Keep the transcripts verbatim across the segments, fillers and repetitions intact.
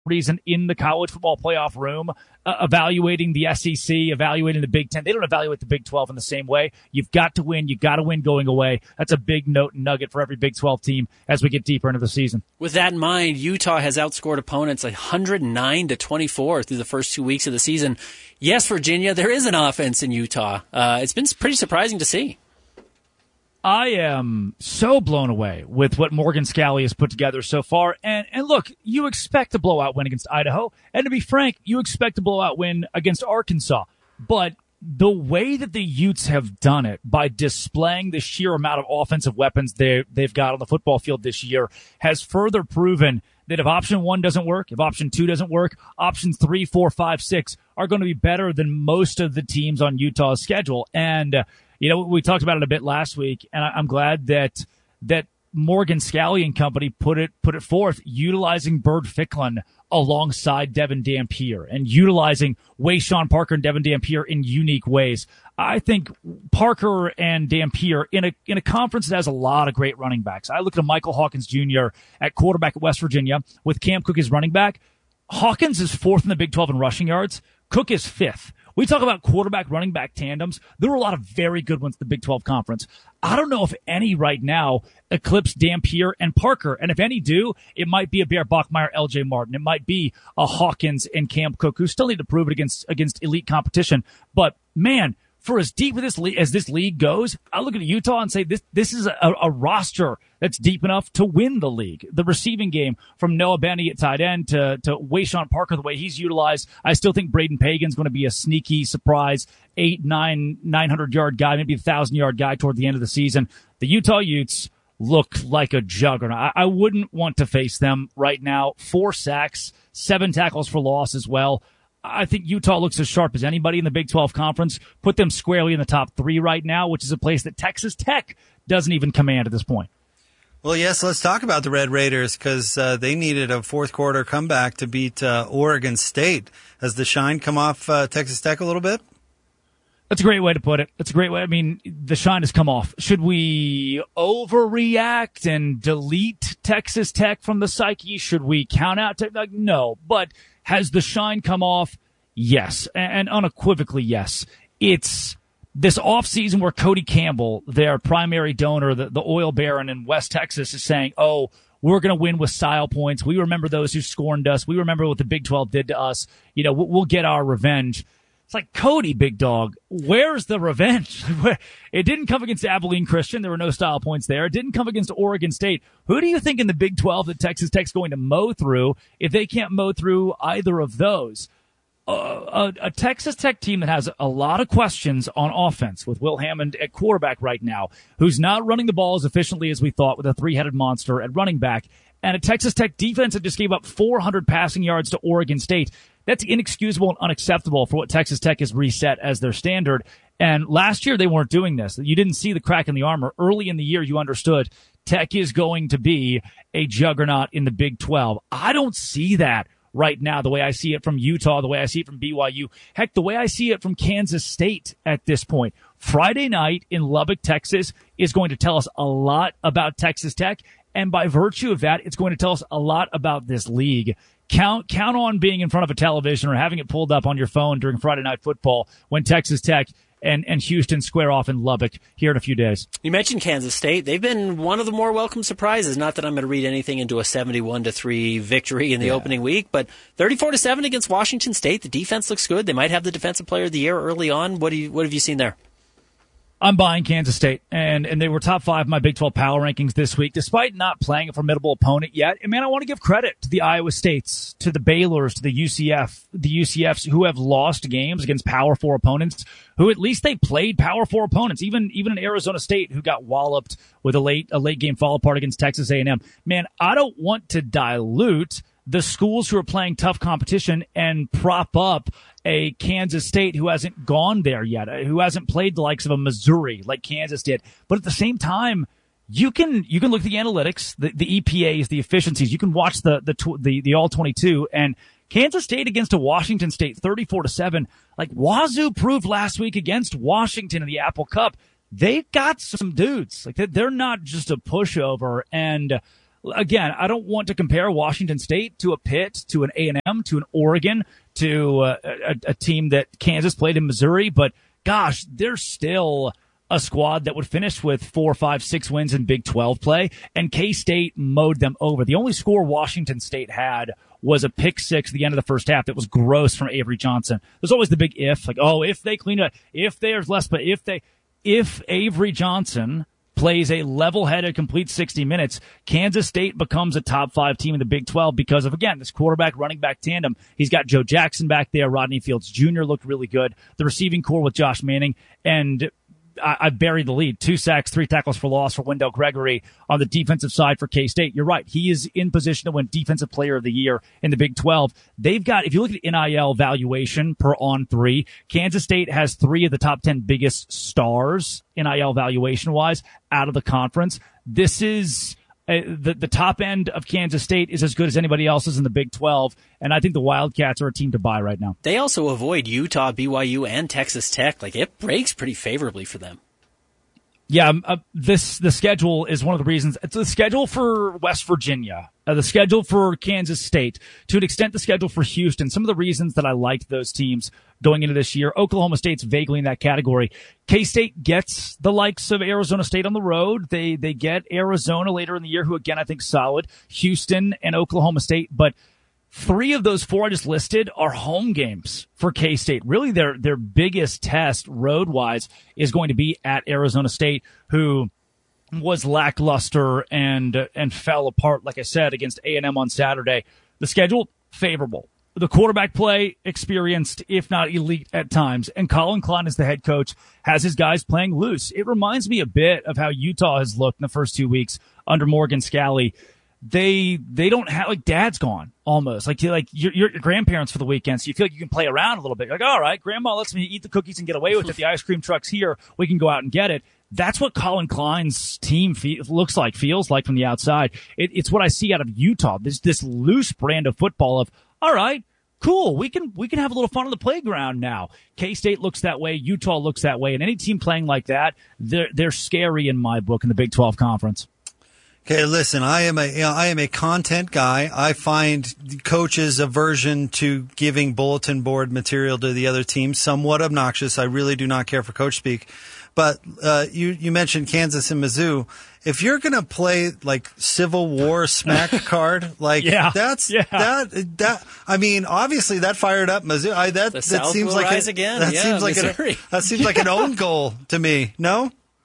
reason in the college football playoff room, uh, evaluating the S E C, evaluating the Big Ten. They don't evaluate the Big twelve in the same way. You've got to win. You've got to win going away. That's a big note and nugget for every Big twelve team as we get deeper into the season. With that in mind, Utah has outscored opponents one hundred nine to twenty-four through the first two weeks of the season. Yes, Virginia, there is an offense in Utah. Uh, it's been pretty surprising to see. I am so blown away with what Morgan Scalley has put together so far. And and look, you expect a blowout win against Idaho. And to be frank, you expect a blowout win against Arkansas. But the way that the Utes have done it by displaying the sheer amount of offensive weapons they, they've got on the football field this year has further proven that if option one doesn't work, if option two doesn't work, options three, four, five, six are going to be better than most of the teams on Utah's schedule. And uh, You know, we talked about it a bit last week, and I'm glad that that Morgan Scalley and company put it put it forth, utilizing Bird Ficklin alongside Devin Dampier and utilizing Wayshawn Parker and Devin Dampier in unique ways. I think Parker and Dampier in a in a conference that has a lot of great running backs. I look at Michael Hawkins Junior at quarterback at West Virginia with Cam Cook as running back. Hawkins is fourth in the Big twelve in rushing yards. Cook is fifth. We talk about quarterback running back tandems. There were a lot of very good ones in the Big twelve Conference. I don't know if any right now eclipse Dampier and Parker. And if any do, it might be a Bear Bachmeier, L J Martin. It might be a Hawkins and Cam Cook, who still need to prove it against against elite competition. But man, for as deep as this league, as this league goes, I look at Utah and say this this is a, a roster that's deep enough to win the league. The receiving game from Noah Benny at tight end to to Wayshawn Parker, the way he's utilized, I still think Braden Pagan's going to be a sneaky surprise, eight, nine, nine hundred yard guy, maybe a thousand yard guy toward the end of the season. The Utah Utes look like a juggernaut. I, I wouldn't want to face them right now. Four sacks, seven tackles for loss as well. I think Utah looks as sharp as anybody in the Big twelve Conference. Put them squarely in the top three right now, which is a place that Texas Tech doesn't even command at this point. Well, yes, let's talk about the Red Raiders because uh, they needed a fourth quarter comeback to beat uh, Oregon State. Has the shine come off uh, Texas Tech a little bit? That's a great way to put it. That's a great way. I mean, the shine has come off. Should we overreact and delete Texas Tech from the psyche? Should we count out Tech? Like, no, but has the shine come off? Yes, and unequivocally yes. It's this offseason where Cody Campbell, their primary donor, the, the oil baron in West Texas, is saying, oh, we're going to win with style points. We remember those who scorned us. We remember what the Big twelve did to us. You know, we'll get our revenge. It's like, Cody, big dog, where's the revenge? It didn't come against Abilene Christian. There were no style points there. It didn't come against Oregon State. Who do you think in the Big twelve that Texas Tech's going to mow through if they can't mow through either of those? Uh, a, a Texas Tech team that has a lot of questions on offense with Will Hammond at quarterback right now, who's not running the ball as efficiently as we thought with a three-headed monster at running back, and a Texas Tech defense that just gave up four hundred passing yards to Oregon State. That's inexcusable and unacceptable for what Texas Tech has reset as their standard. And last year they weren't doing this. You didn't see the crack in the armor. Early in the year you understood Tech is going to be a juggernaut in the Big twelve. I don't see that right now, the way I see it from Utah, the way I see it from B Y U, heck, the way I see it from Kansas State at this point. Friday night in Lubbock, Texas is going to tell us a lot about Texas Tech, and by virtue of that, it's going to tell us a lot about this league. Count count on being in front of a television or having it pulled up on your phone during Friday Night Football when Texas Tech and, and Houston square off in Lubbock here in a few days. You mentioned Kansas State. They've been one of the more welcome surprises. Not that I'm going to read anything into a seventy-one to three victory in the yeah. opening week, but thirty-four to seven against Washington State. The defense looks good. They might have the Defensive Player of the Year early on. What do you, what have you seen there? I'm buying Kansas State, and, and they were top five in my Big twelve power rankings this week, despite not playing a formidable opponent yet. And man, I want to give credit to the Iowa States, to the Baylors, to the U C F, the U C Fs who have lost games against Power Four opponents, who at least they played Power Four opponents. Even even in Arizona State, who got walloped with a late a late game fall apart against Texas A and M. Man, I don't want to dilute the schools who are playing tough competition and prop up a Kansas State who hasn't gone there yet, who hasn't played the likes of a Missouri like Kansas did. But at the same time, you can you can look at the analytics, the, the E P As, the efficiencies. You can watch the the the, the all twenty-two, and Kansas State against a Washington State, thirty-four to seven. Like Wazoo proved last week against Washington in the Apple Cup, they've got some dudes. Like they're not just a pushover. And again, I don't want to compare Washington State to a Pitt, to an A and M, to an Oregon, to uh, a, a team that Kansas played in Missouri, but gosh, they're still a squad that would finish with four, five, six wins in Big twelve play, and K-State mowed them over. The only score Washington State had was a pick six at the end of the first half that was gross from Avery Johnson. There's always the big if, like, oh, if they clean it, if there's less, but if they, if Avery Johnson plays a level-headed, complete sixty minutes, Kansas State becomes a top five team in the Big twelve because of, again, this quarterback running back tandem. He's got Joe Jackson back there. Rodney Fields Junior looked really good. The receiving core with Josh Manning, and I, I buried the lead. Two sacks, three tackles for loss for Wendell Gregory on the defensive side for K-State. You're right. He is in position to win Defensive Player of the Year in the Big twelve. They've got, if you look at N I L valuation per on three, Kansas State has three of the top ten biggest stars N I L valuation-wise out of the conference. This is uh, the the top end of Kansas State is as good as anybody else's in the Big twelve, and I think the Wildcats are a team to buy right now. They also avoid Utah, B Y U, and Texas Tech. Like, it breaks pretty favorably for them. Yeah, uh, this the schedule is one of the reasons. It's the schedule for West Virginia, uh, the schedule for Kansas State, to an extent the schedule for Houston. Some of the reasons that I liked those teams going into this year. Oklahoma State's vaguely in that category. K-State gets the likes of Arizona State on the road. They they get Arizona later in the year, who again I think solid. Houston and Oklahoma State, but three of those four I just listed are home games for K-State. Really, their their biggest test road-wise is going to be at Arizona State, who was lackluster and and fell apart, like I said, against A and M on Saturday. The schedule, favorable. The quarterback play, experienced, if not elite at times. And Colin Klein, as the head coach, has his guys playing loose. It reminds me a bit of how Utah has looked in the first two weeks under Morgan Scalley. They they don't have, like, dad's gone almost. Like, you're, like you're, you're your grandparents for the weekend, so you feel like you can play around a little bit. You're like, all right, grandma lets me eat the cookies and get away with it. The ice cream truck's here. We can go out and get it. That's what Colin Klein's team fe- looks like, feels like from the outside. It, it's what I see out of Utah. This this loose brand of football of, all right, cool, we can we can have a little fun on the playground now. K-State looks that way. Utah looks that way. And any team playing like that, they're they're scary in my book in the Big twelve Conference. Okay, listen, I am a you know, I am a content guy. I find coaches' aversion to giving bulletin board material to the other team somewhat obnoxious. I really do not care for coach speak. But uh, you you mentioned Kansas and Mizzou. If you're going to play like Civil War smack card, like yeah, that's yeah. that that I mean, obviously that fired up Mizzou. I, that the that South seems will like rise a, again. That yeah, seems like Missouri. a, that seems like an own goal to me. No.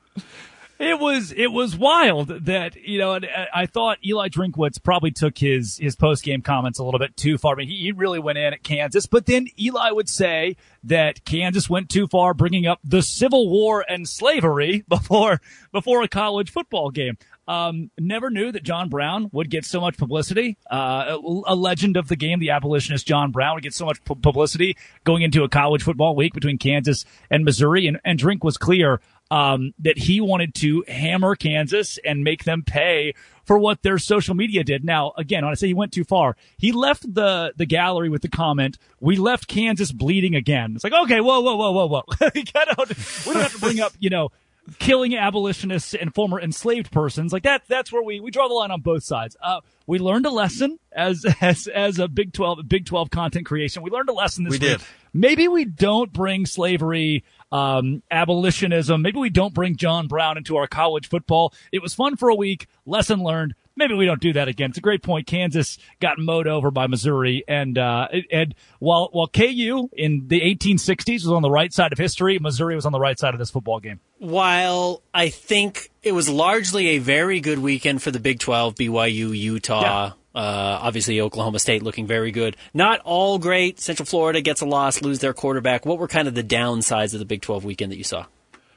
It was it was wild that, you know, and I thought Eli Drinkwitz probably took his his post game comments a little bit too far. I mean, he, he really went in at Kansas, but then Eli would say that Kansas went too far, bringing up the Civil War and slavery before before a college football game. Um, never knew that John Brown would get so much publicity. Uh, a, a legend of the game, the abolitionist John Brown, would get so much pu- publicity going into a college football week between Kansas and Missouri. And, and Drink was clear um, that he wanted to hammer Kansas and make them pay for what their social media did. Now, again, when I say he went too far, he left the, the gallery with the comment, "We left Kansas bleeding again." It's like, okay, whoa, whoa, whoa, whoa, whoa. we don't have to bring up, you know, killing abolitionists and former enslaved persons. Like that, that's where we, we draw the line on both sides. Uh, we learned a lesson as, as, as a Big twelve, Big twelve content creation. We learned a lesson this we week. Did. Maybe we don't bring slavery, um, abolitionism. Maybe we don't bring John Brown into our college football. It was fun for a week. Lesson learned. Maybe we don't do that again. It's a great point. Kansas got mowed over by Missouri, and uh, and while while K U in the eighteen sixties was on the right side of history, Missouri was on the right side of this football game. While I think it was largely a very good weekend for the Big twelve, B Y U, Utah, yeah. uh, obviously Oklahoma State looking very good. Not all great. Central Florida gets a loss, lose their quarterback. What were kind of the downsides of the Big twelve weekend that you saw?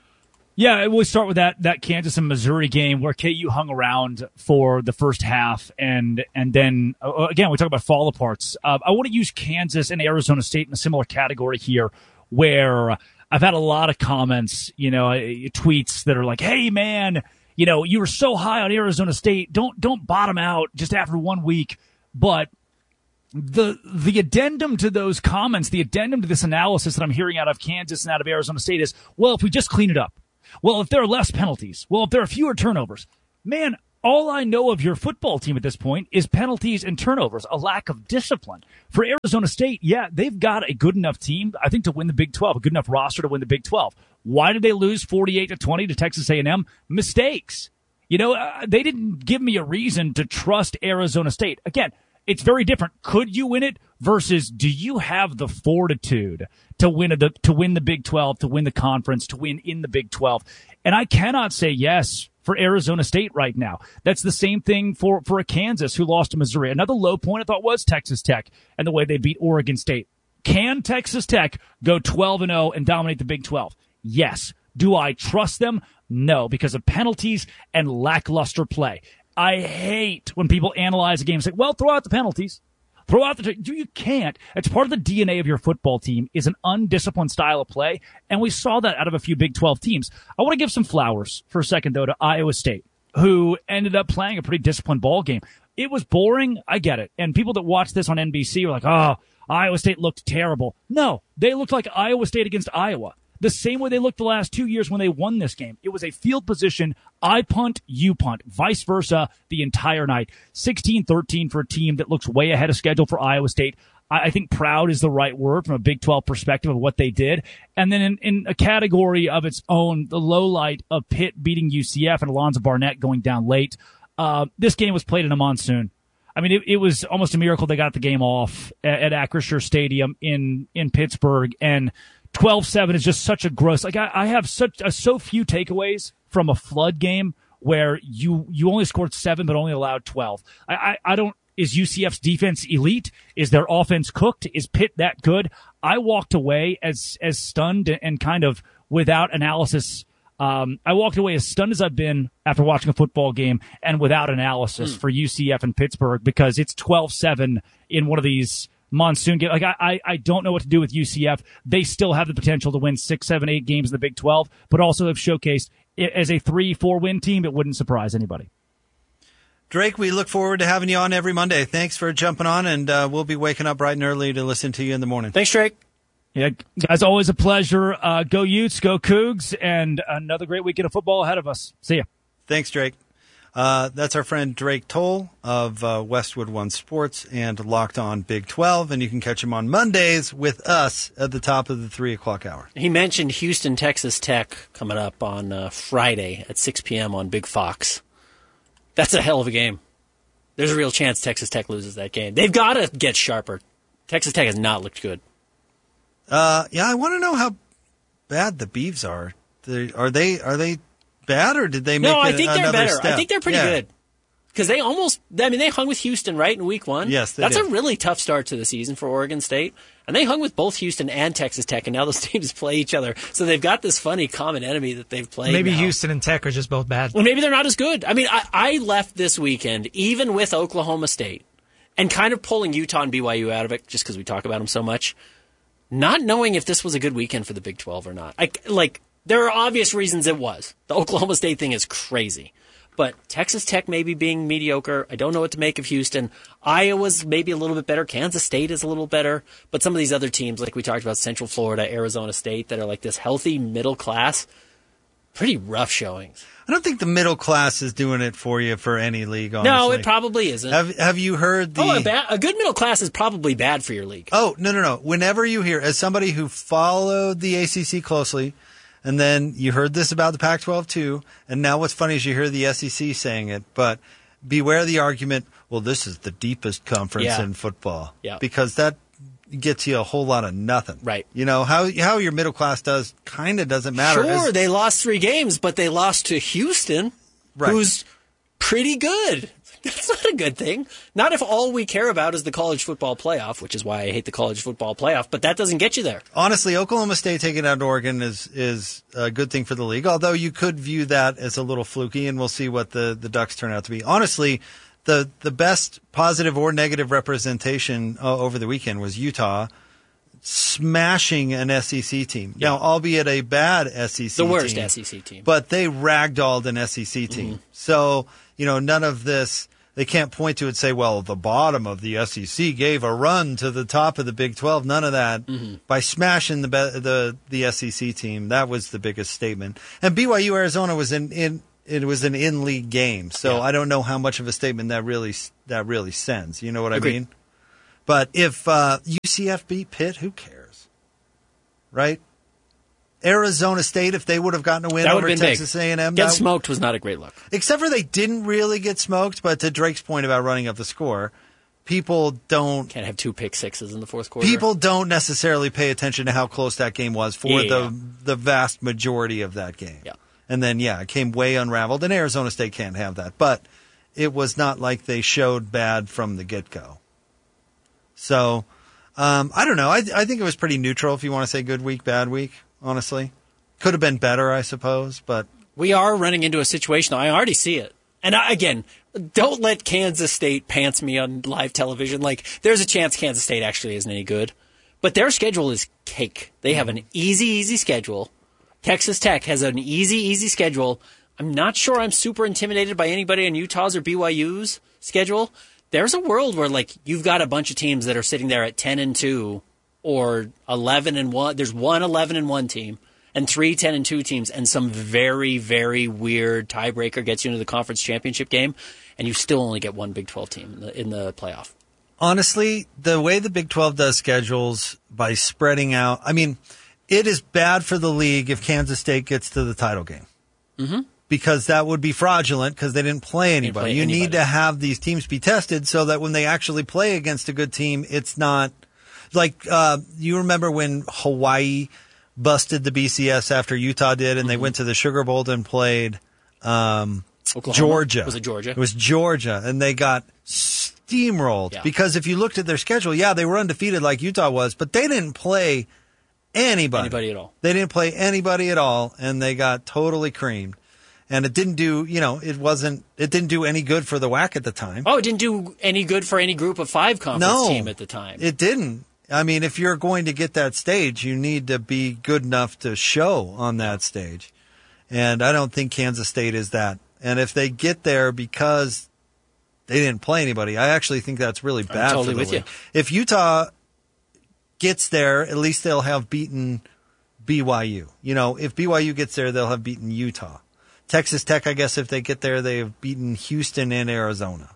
Yeah, we'll start with that that Kansas and Missouri game where K U hung around for the first half, and and then uh, again we talk about fall aparts. Uh, I want to use Kansas and Arizona State in a similar category here, where I've had a lot of comments, you know, tweets that are like, "Hey man, you know, you were so high on Arizona State, don't don't bottom out just after one week." But the the addendum to those comments, the addendum to this analysis that I'm hearing out of Kansas and out of Arizona State is, well, if we just clean it up. Well, if there are less penalties, well, if there are fewer turnovers, man, all I know of your football team at this point is penalties and turnovers, a lack of discipline. For Arizona State, yeah, they've got a good enough team, I think, to win the Big twelve, a good enough roster to win the Big twelve. Why did they lose forty-eight to twenty to Texas A and M? Mistakes. You know, uh, they didn't give me a reason to trust Arizona State. Again, it's very different. Could you win it versus do you have the fortitude to win the to win the Big twelve, to win the conference, to win in the Big twelve? And I cannot say yes for Arizona State right now. That's the same thing for, for a Kansas who lost to Missouri. Another low point I thought was Texas Tech and the way they beat Oregon State. Can Texas Tech go twelve and oh and dominate the Big twelve? Yes. Do I trust them? No, because of penalties and lackluster play. I hate when people analyze a game and say, well, throw out the penalties. Throw out the, you can't. It's part of the D N A of your football team is an undisciplined style of play. And we saw that out of a few Big twelve teams. I want to give some flowers for a second, though, to Iowa State, who ended up playing a pretty disciplined ball game. It was boring. I get it. And people that watch this on N B C were like, oh, Iowa State looked terrible. No, they looked like Iowa State against Iowa. The same way they looked the last two years when they won this game. It was a field position, I punt, you punt, vice versa the entire night. sixteen thirteen for a team that looks way ahead of schedule for Iowa State. I, I think proud is the right word from a Big twelve perspective of what they did. And then in, in a category of its own, the low light of Pitt beating U C F and Alonzo Barnett going down late. Uh, this game was played in a monsoon. I mean, it, it was almost a miracle they got the game off at, at Acrisure Stadium in, in Pittsburgh. And twelve seven is just such a gross, like I, I have such uh, so few takeaways from a flood game where you, you only scored seven, but only allowed twelve. I, I, I don't, is U C F's defense elite? Is their offense cooked? Is Pitt that good? I walked away as, as stunned and kind of without analysis. Um, I walked away as stunned as I've been after watching a football game and without analysis mm. for U C F and Pittsburgh because it's twelve seven in one of these monsoon game. Like I, I don't know what to do with U C F. They still have the potential to win six, seven, eight games in the Big twelve, but also have showcased it as a three, four win team. It wouldn't surprise anybody. Drake, we look forward to having you on every Monday. Thanks for jumping on, and uh, we'll be waking up bright and early to listen to you in the morning. Thanks, Drake. Yeah, guys, always a pleasure. Uh, go Utes, go Cougs, and another great weekend of football ahead of us. See ya. Thanks, Drake. Uh, that's our friend Drake Toll of uh, Westwood One Sports and Locked On Big twelve, and you can catch him on Mondays with us at the top of the three o'clock hour. He mentioned Houston, Texas Tech coming up on uh, Friday at six p.m. on Big Fox. That's a hell of a game. There's a real chance Texas Tech loses that game. They've got to get sharper. Texas Tech has not looked good. Uh, yeah, I want to know how bad the Beavs are. They, are they are they bad, or did they make no? I a, think they're better. Step? I think they're pretty yeah. good because they almost. I mean, they hung with Houston right in Week One. Yes, they that's did. a really tough start to the season for Oregon State, and they hung with both Houston and Texas Tech, and now those teams play each other. So they've got this funny common enemy that they've played. Maybe now. Houston and Tech are just both bad. Well, maybe they're not as good. I mean, I, I left this weekend even with Oklahoma State, and kind of pulling Utah and B Y U out of it just because we talk about them so much. Not knowing if this was a good weekend for the Big twelve or not. I, like, there are obvious reasons it was. The Oklahoma State thing is crazy. But Texas Tech maybe being mediocre. I don't know what to make of Houston. Iowa's maybe a little bit better. Kansas State is a little better. But some of these other teams, like we talked about, Central Florida, Arizona State, that are like this healthy middle class, pretty rough showings. I don't think the middle class is doing it for you for any league, honestly. No, it probably isn't. Have Have you heard the... Oh, a, ba- a good middle class is probably bad for your league. Oh, no, no, no. Whenever you hear, as somebody who followed the A C C closely, and then you heard this about the Pac twelve too, and now what's funny is you hear the S E C saying it, but beware the argument, well, this is the deepest conference yeah. in football. Yeah. Because that gets you a whole lot of nothing. Right. You know, how how your middle class does kind of doesn't matter. Sure, As, they lost three games, but they lost to Houston, right. who's pretty good. That's not a good thing. Not if all we care about is the college football playoff, which is why I hate the college football playoff, but that doesn't get you there. Honestly, Oklahoma State taking out Oregon is is a good thing for the league, although you could view that as a little fluky, and we'll see what the, the Ducks turn out to be. Honestly, the the best positive or negative representation uh, over the weekend was Utah smashing an S E C team. Yeah. Now, albeit a bad S E C team. The worst team, S E C team. But they ragdolled an S E C team. Mm-hmm. So, you know, none of this, they can't point to it and say, well, the bottom of the S E C gave a run to the top of the Big twelve. None of that. Mm-hmm. By smashing the, the the S E C team, that was the biggest statement. And B Y U Arizona was in, in it was an in-league game, so Yeah. I don't know how much of a statement that really that really sends. You know what Agreed. I mean? But if uh, U C F beat Pitt, who cares, right? Arizona State, if they would have gotten a win That over would've been Texas big. A and M, Getting that, smoked was not a great look. except for they didn't really get smoked. But to Drake's point about running up the score, people don't. Can't have two pick sixes in the fourth quarter. People don't necessarily pay attention to how close that game was for Yeah, the yeah. the vast majority of that game. Yeah. And then, yeah, it came way unraveled, and Arizona State can't have that. But it was not like they showed bad from the get-go. So, um, I don't know. I, I think it was pretty neutral, if you want to say good week, bad week, honestly. Could have been better, I suppose, but... We are running into a situation. I already see it. And I, again, don't let Kansas State pants me on live television. Like, there's a chance Kansas State actually isn't any good. But their schedule is cake. They have an easy, easy schedule. Texas Tech has an easy, easy schedule. I'm not sure I'm super intimidated by anybody in Utah's or B Y U's schedule. There's a world where, like, you've got a bunch of teams that are sitting there at ten and two or eleven and one. There's one eleven and one team and three ten and two teams, and some very, very weird tiebreaker gets you into the conference championship game, and you still only get one Big twelve team in the, in the playoff. Honestly, the way the Big twelve does schedules by spreading out, I mean, it is bad for the league if Kansas State gets to the title game. Mm-hmm. Because that would be fraudulent because they didn't play anybody. play you anybody. need to have these teams be tested so that when they actually play against a good team, it's not like uh, you remember when Hawaii busted the B C S after Utah did, and mm-hmm. they went to the Sugar Bowl and played um, Georgia. Was it Georgia? It was Georgia, and they got steamrolled Yeah. because if you looked at their schedule, yeah, they were undefeated like Utah was, but they didn't play anybody. Anybody at all. They didn't play anybody at all, and they got totally creamed. And it didn't do, you know, it wasn't, it didn't do any good for the W A C at the time. Oh, it didn't do any good for any group of five conference No, team at the time. It didn't. I mean, if you're going to get that stage, you need to be good enough to show on that stage. And I don't think Kansas State is that. And if they get there because they didn't play anybody, I actually think that's really bad I'm totally for the with league. you. If Utah gets there, at least they'll have beaten B Y U. You know, if B Y U gets there, they'll have beaten Utah. Texas Tech, I guess if they get there, they have beaten Houston and Arizona.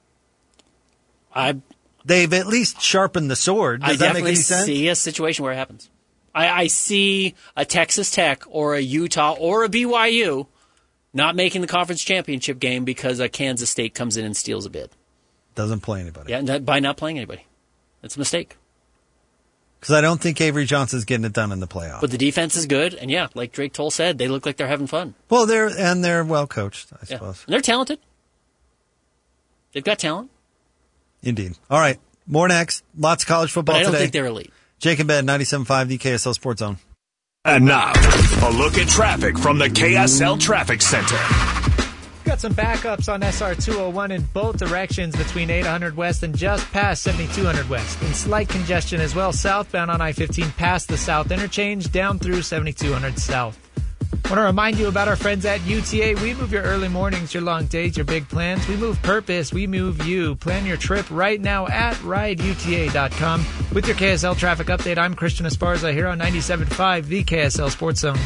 I They've at least sharpened the sword. Does I that make definitely any sense? see a situation where it happens. I, I see a Texas Tech or a Utah or a B Y U not making the conference championship game because a Kansas State comes in and steals a bid. Doesn't play anybody. Yeah, and by not playing anybody. It's a mistake. Because I don't think Avery Johnson's getting it done in the playoffs. But the defense is good, and yeah, like Drake Toll said, they look like they're having fun. Well, they're and they're well coached, I Yeah. suppose. And they're talented. They've got talent, Indeed. All right, more next. Lots of college but football I don't today. think they're elite. Jake and Ben, ninety-seven point five, the K S L Sports Zone. And now, a look at traffic from the K S L Traffic Center. Got some backups on S R two oh one in both directions between eight hundred West and just past seventy-two hundred West. And slight congestion as well southbound on I fifteen past the South Interchange down through seventy-two hundred South. Want to remind you about our friends at U T A. We move your early mornings, your long days, your big plans. We move purpose. We move you. Plan your trip right now at ride U T A dot com. With your K S L traffic update, I'm Christian Esparza here on ninety-seven point five, the K S L Sports Zone.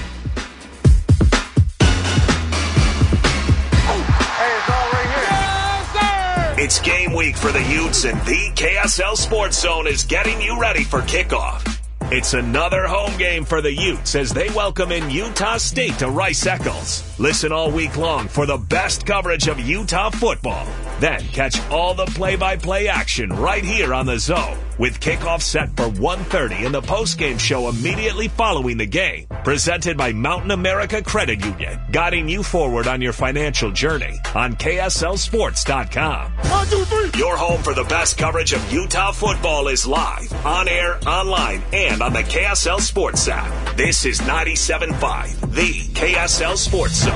It's game week for the Utes, and the K S L Sports Zone is getting you ready for kickoff. It's another home game for the Utes as they welcome in Utah State to Rice Eccles. Listen all week long for the best coverage of Utah football. Then catch all the play-by-play action right here on the Zone, with kickoff set for one thirty and the postgame show immediately following the game. Presented by Mountain America Credit Union, guiding you forward on your financial journey on K S L Sports dot com. One, two, three. Your home for the best coverage of Utah football is live, on air, online, and on the K S L Sports app. This is ninety-seven point five, the K S L Sports Zone.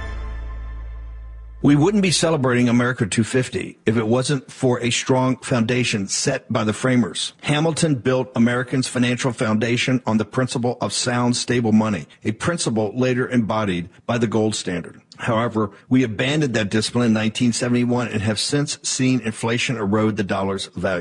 We wouldn't be celebrating America two fifty if it wasn't for a strong foundation set by the framers. Hamilton built Americans' financial foundation on the principle of sound, stable money, a principle later embodied by the gold standard. However, we abandoned that discipline in nineteen seventy-one and have since seen inflation erode the dollar's value.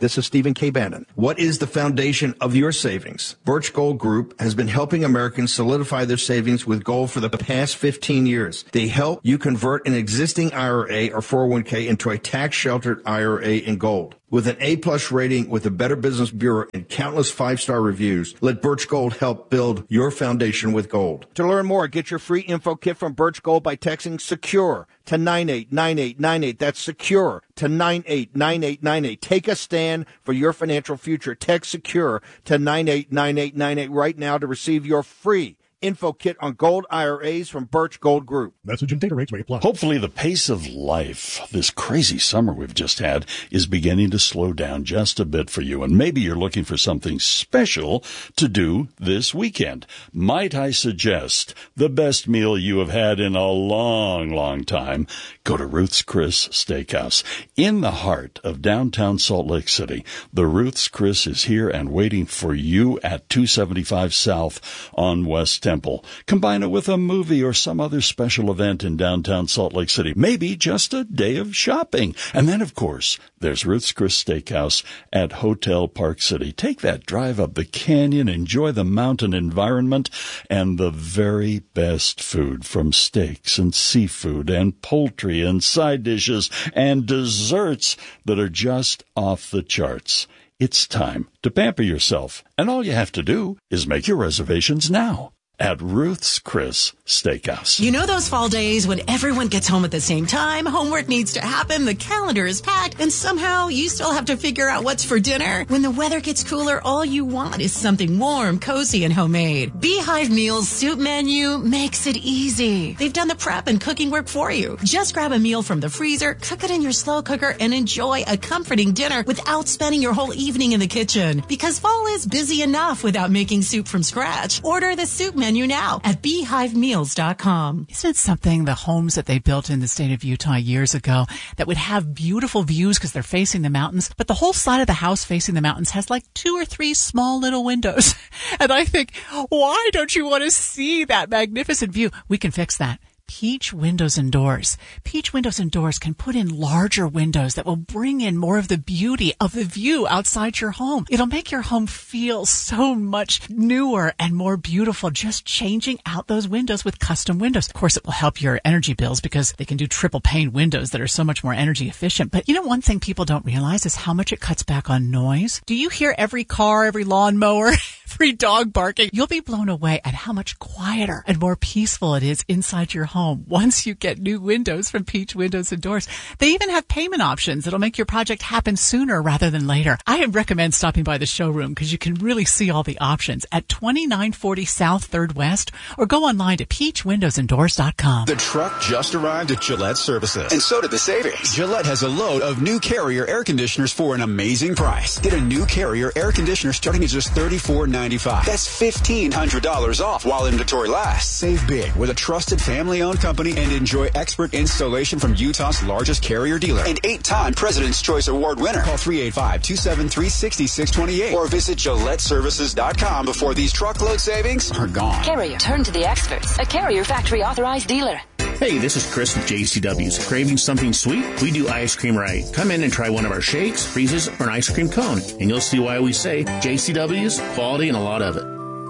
This is Stephen K. Bannon. What is the foundation of your savings? Birch Gold Group has been helping Americans solidify their savings with gold for the past fifteen years. They help you convert an existing I R A or four oh one k into a tax-sheltered I R A in gold. With an A-plus rating with the Better Business Bureau and countless five-star reviews, let Birch Gold help build your foundation with gold. To learn more, get your free info kit from Birch Gold by texting SECURE to nine eight nine eight nine eight. That's SECURE to nine eight nine eight nine eight. Take a stand for your financial future. Text SECURE to nine eight nine eight nine eight right now to receive your free info kit on gold I R As from Birch Gold Group. Message and data rates may apply. Hopefully the pace of life, this crazy summer we've just had, is beginning to slow down just a bit for you. And maybe you're looking for something special to do this weekend. Might I suggest the best meal you have had in a long, long time? Go to Ruth's Chris Steakhouse. In the heart of downtown Salt Lake City, the Ruth's Chris is here and waiting for you at two seventy-five South on West Temple. Combine it with a movie or some other special event in downtown Salt Lake City. Maybe just a day of shopping. And then, of course, there's Ruth's Chris Steakhouse at Hotel Park City. Take that drive up the canyon, enjoy the mountain environment, and the very best food from steaks and seafood and poultry and side dishes and desserts that are just off the charts. It's time to pamper yourself, and all you have to do is make your reservations now at Ruth's Chris Steakhouse. You know those fall days when everyone gets home at the same time, homework needs to happen, the calendar is packed, and somehow you still have to figure out what's for dinner? When the weather gets cooler, all you want is something warm, cozy, and homemade. Beehive Meals soup menu makes it easy. They've done the prep and cooking work for you. Just grab a meal from the freezer, cook it in your slow cooker, and enjoy a comforting dinner without spending your whole evening in the kitchen. Because fall is busy enough without making soup from scratch. Order the soup menu now at beehive meals dot com. Isn't it something, the homes that they built in the state of Utah years ago that would have beautiful views because they're facing the mountains, but the whole side of the house facing the mountains has like two or three small little windows. And I think, why don't you want to see that magnificent view? We can fix that. Peach Windows and Doors. Peach Windows and Doors can put in larger windows that will bring in more of the beauty of the view outside your home. It'll make your home feel so much newer and more beautiful, just changing out those windows with custom windows. Of course, it will help your energy bills because they can do triple pane windows that are so much more energy efficient. But you know, one thing people don't realize is how much it cuts back on noise. Do you hear every car, every lawnmower, every dog barking? You'll be blown away at how much quieter and more peaceful it is inside your home once you get new windows from Peach Windows and Doors. They even have payment options that'll make your project happen sooner rather than later. I recommend stopping by the showroom because you can really see all the options at twenty-nine forty South third West, or go online to peach windows and doors dot com. The truck just arrived at Gillette Services, and so did the savings. Gillette has a load of new Carrier air conditioners for an amazing price. Get a new Carrier air conditioner starting at just thirty-four ninety-five. That's fifteen hundred dollars off while inventory lasts. Save big with a trusted family-owned company and enjoy expert installation from Utah's largest Carrier dealer and eight-time President's Choice Award winner. Call three eight five, two seven three, six six two eight or visit Gillette Services dot com before these truckload savings are gone. Carrier, turn to the experts. A Carrier factory authorized dealer. Hey, this is Chris with J C W's. Craving something sweet? We do ice cream right. Come in and try one of our shakes, freezes, or an ice cream cone, and you'll see why we say J C W's, quality, and a lot of it.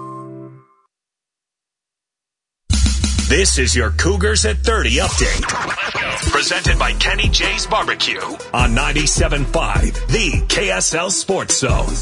This is your Cougars at thirty update. Presented by Kenny J's Barbecue on ninety-seven point five, the K S L Sports Zone.